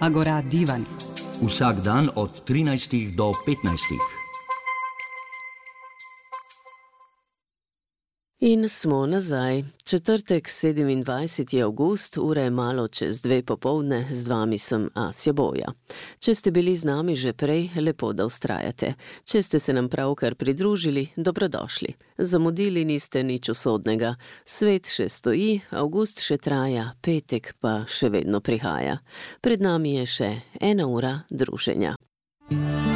Agora Divan. Vsak dan od 13 do 15. In smo nazaj. Četrtek, 27. avgust, ura je malo čez 2 popoldne, z vami sem Asja Boja. Če ste bili z nami že prej, lepo da vztrajate. Če ste se nam pravkar pridružili, dobrodošli. Zamudili niste nič usodnega. Svet še stoji, avgust še traja, petek pa še vedno prihaja. Pred nami je še 1 ura druženja.